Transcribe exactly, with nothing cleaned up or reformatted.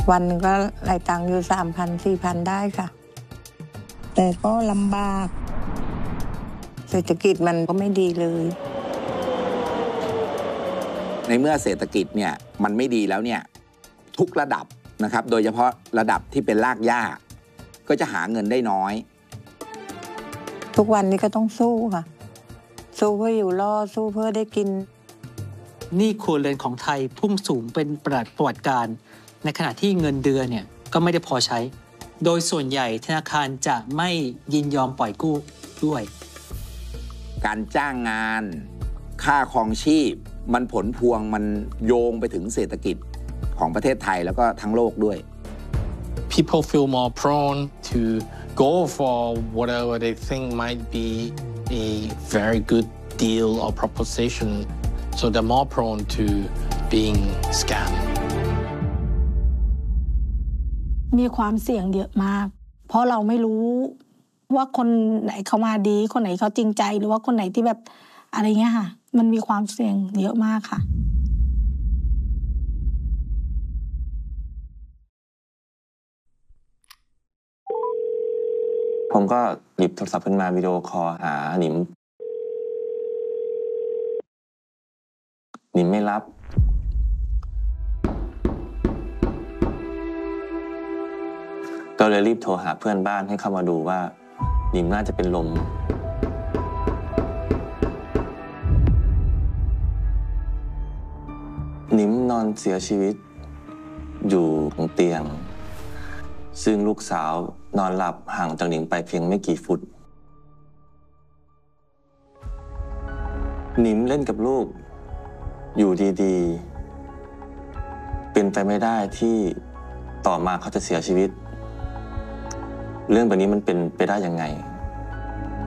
วันหนึ่งก็รายตังค์อยู่สามพันสี่พันได้ค่ะแต่ก็ลำบากเศรษฐกิจมันก็ไม่ดีเลยในเมื่อเศรษฐกิจเนี่ยมันไม่ดีแล้วเนี่ยทุกระดับนะครับโดยเฉพาะระดับที่เป็นรากหญ้าก็จะหาเงินได้น้อยทุกวันนี้ก็ต้องสู้ค่ะสู้เพื่ออยู่รอดสู้เพื่อได้กินหนี้ครัวเรือนของไทยพุ่งสูงเป็นประวัติการในขณะที่เงินเดือนเนี่ยก็ไม่ได้พอใช้โดยส่วนใหญ่ธนาคารจะไม่ยินยอมปล่อยกู้ด้วยการจ้างงานค่าครองชีพมันผลพวงมันโยงไปถึงเศรษฐกิจของประเทศไทยแล้วก็ทั้งโลกด้วย People feel more prone to go for whatever they think might be a very good deal or proposition so they're more prone to being scammed มีความเสี่ยงเยอะมากเพราะเราไม่รู้ว่าคนไหนเขามาดีคนไหนเขาจริงใจหรือว่าคนไหนที่แบบอะไรเงี้ยค่ะมันมีความเสี่ยงเยอะมากค่ะผมก็หยิบโทรศัพท์ขึ้นมาวิดีโอคอลหาหนิมหนิมไม่รับก็เลยรีบโทรหาเพื่อนบ้านให้เข้ามาดูว่าหนิมน่าจะเป็นลมหนิมนอนเสียชีวิตอยู่บนเตียงซึ่งลูกสาวนอนหลับห่างจากหนิมไปเพียงไม่กี่ฟุตหนิมเล่นกับลูกอยู่ดีๆเป็นไปไม่ได้ที่ต่อมาเขาจะเสียชีวิตเรื่องแบบนี้มันเป็นไปได้ยังไง